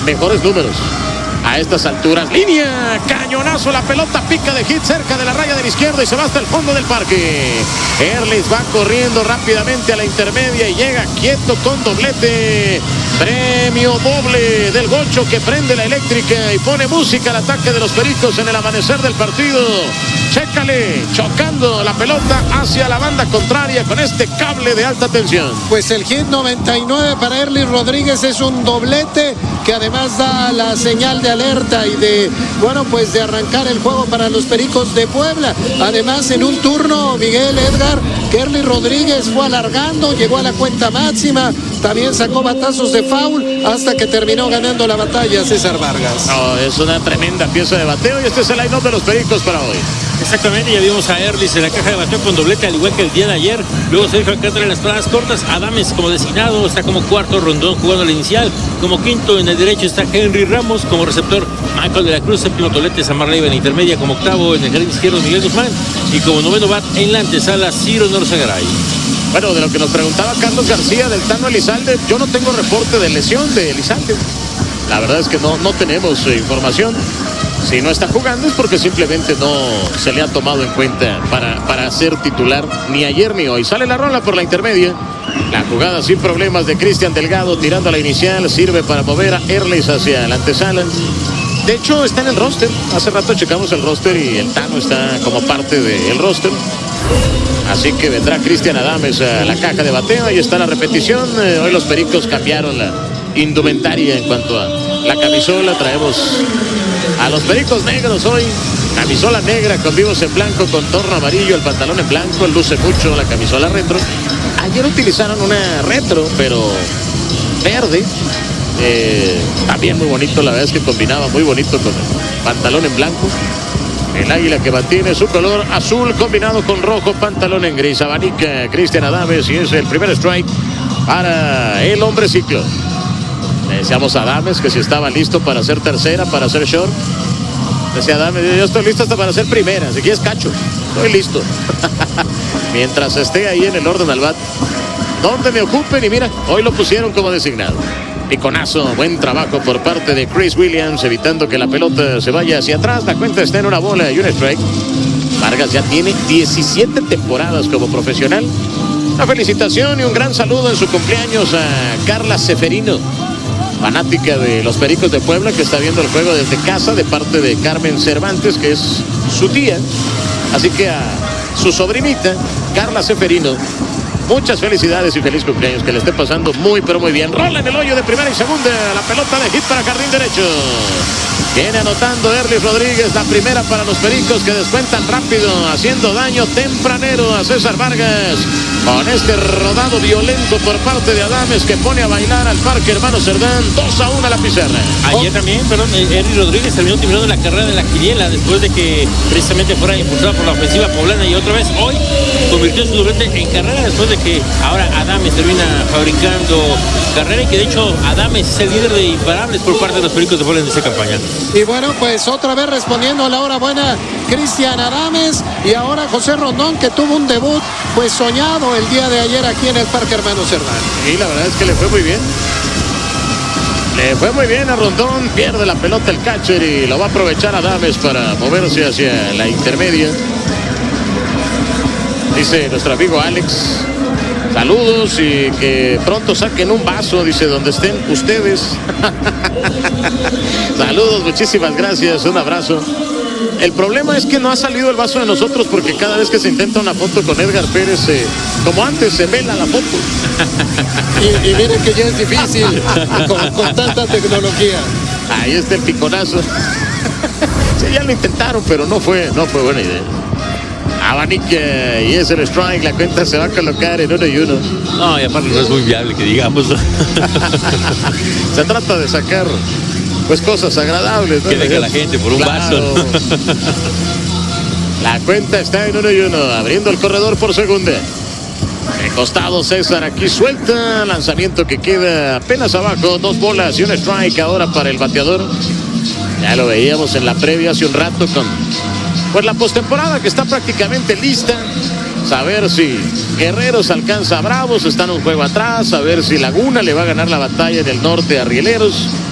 mejores números a estas alturas. Línea, cañonazo, la pelota pica de hit cerca de la raya de la izquierda y se va hasta el fondo del parque. Erlis va corriendo rápidamente a la intermedia y llega quieto con doblete. Premio doble del Gocho, que prende la eléctrica y pone música al ataque de los Pericos en el amanecer del partido. Chécale, chocando la pelota hacia la banda contraria con este cable de alta tensión. Pues el hit 99 para Erlis Rodríguez es un doblete que además da la señal de alerta y de, bueno, pues de arrancar el juego para los Pericos de Puebla. Además, en un turno, Miguel, Edgar, que Erlis Rodríguez fue alargando, llegó a la cuenta máxima, también sacó batazos de foul hasta que terminó ganando la batalla César Vargas. No, es una tremenda pieza de bateo y este es el line-up de los Pericos para hoy. Exactamente, ya vimos a Erlis en la caja de bateo con doblete, al igual que el día de ayer. Luego Sergio Alcántara en las paradas cortas, Adames como designado, está como cuarto, Rondón jugando la inicial. Como quinto en el derecho está Henry Ramos, como receptor Michael de la Cruz, séptimo doblete Samar Leiva en la intermedia, como octavo en el jardín izquierdo Miguel Guzmán y como noveno bat en la antesala Ciro Norzagaray. Bueno, de lo que nos preguntaba Carlos García del Tano Elizalde, yo no tengo reporte de lesión de Elizalde. La verdad es que no tenemos información. Si no está jugando es porque simplemente no se le ha tomado en cuenta para ser titular ni ayer ni hoy. Sale la rola por la intermedia. La jugada sin problemas de Cristian Delgado tirando a la inicial. Sirve para mover a Erlis hacia la antesala. De hecho, está en el roster. Hace rato checamos el roster y el Tano está como parte del roster. Así que vendrá Cristian Adames a la caja de bateo. Ahí está la repetición. Hoy los Pericos cambiaron la indumentaria en cuanto a la camisola. Traemos a los Pericos negros hoy. Camisola negra con vivos en blanco, con torno amarillo, el pantalón en blanco. Luce mucho la camisola retro. Ayer utilizaron una retro, pero verde. También muy bonito, la verdad es que combinaba muy bonito con el pantalón en blanco. El águila que mantiene su color azul combinado con rojo, pantalón en gris. Abanica Cristian Adames y es el primer strike para el hombre ciclo. Le decíamos a Adames que si estaba listo para hacer tercera, para hacer short. Decía Adames, yo estoy listo hasta para hacer primera, si quieres cacho, estoy listo. Mientras esté ahí en el orden al bat, donde me ocupen, y mira, hoy lo pusieron como designado. Piconazo, buen trabajo por parte de Chris Williams, evitando que la pelota se vaya hacia atrás. La cuenta está en una bola y un strike. Vargas ya tiene 17 temporadas como profesional. Una felicitación y un gran saludo en su cumpleaños a Carla Seferino, fanática de los Pericos de Puebla, que está viendo el juego desde casa de parte de Carmen Cervantes, que es su tía. Así que a su sobrinita, Carla Seferino, muchas felicidades y feliz cumpleaños, que le esté pasando muy pero muy bien. Rola en el hoyo de primera y segunda, la pelota de hit para jardín derecho. Viene anotando Erlis Rodríguez, la primera para los Pericos, que descuentan rápido, haciendo daño tempranero a César Vargas, con este rodado violento por parte de Adames, que pone a bailar al Parque Hermano Cerdán. 2-1 a la pizarra. Ayer también, Erlis Rodríguez terminó terminando la carrera de la quiniela después de que precisamente fuera impulsada por la ofensiva poblana, y otra vez hoy convirtió su doblete en carrera después de que ahora Adames termina fabricando carrera, y que de hecho Adames es el líder de imparables por parte de los Pericos de Puebla en esta campaña. Y bueno, pues otra vez respondiendo a la hora buena Cristian Adames, y ahora José Rondón, que tuvo un debut pues soñado el día de ayer aquí en el Parque Hermano Cerdán. Y la verdad es que le fue muy bien. Le fue muy bien a Rondón, pierde la pelota el catcher y lo va a aprovechar Adames para moverse hacia la intermedia. Dice nuestro amigo Alex, saludos y que pronto saquen un vaso, dice, donde estén ustedes. Saludos, muchísimas gracias, un abrazo. El problema es que no ha salido el vaso de nosotros, porque cada vez que se intenta una foto con Edgar Pérez, como antes, se vela la foto. Y miren que ya es difícil con tanta tecnología. Ahí está el piconazo. Sí, ya lo intentaron, pero no fue buena idea. Abanica y es el strike, la cuenta se va a colocar en 1-1. No, y aparte no es muy viable que digamos. Se trata de sacar pues cosas agradables, ¿no? Que deja la gente por un vaso. La cuenta está en 1-1, abriendo el corredor por segunda. De costado César, aquí suelta, lanzamiento que queda apenas abajo, 2 bolas y un strike ahora para el bateador. Ya lo veíamos en la previa hace un rato con pues la postemporada que está prácticamente lista. Saber si Guerreros alcanza a Bravos, están un juego atrás, a ver si Laguna le va a ganar la batalla en el norte a Rieleros.